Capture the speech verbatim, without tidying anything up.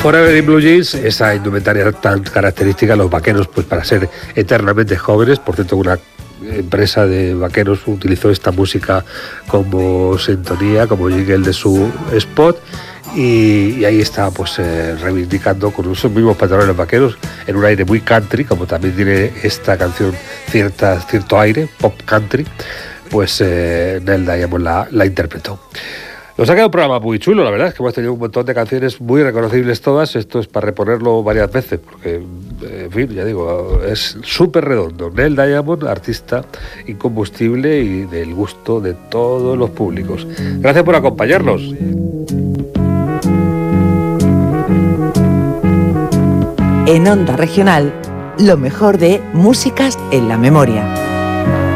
Forever in Blue Jeans, esa indumentaria tan característica de los vaqueros, pues para ser eternamente jóvenes. Por cierto, una empresa de vaqueros utilizó esta música como sintonía, como jingle de su spot. Y, y ahí está, pues eh, reivindicando con esos mismos pantalones vaqueros en un aire muy country, como también tiene esta canción cierta, cierto aire pop country. Pues eh, Neil Diamond la, la interpretó. Nos ha quedado un programa muy chulo, la verdad es que hemos tenido un montón de canciones muy reconocibles todas. Esto es para reponerlo varias veces, porque, en fin, ya digo, es súper redondo. Neil Diamond, artista incombustible y del gusto de todos los públicos. Gracias por acompañarnos. En Onda Regional, lo mejor de Músicas en la Memoria.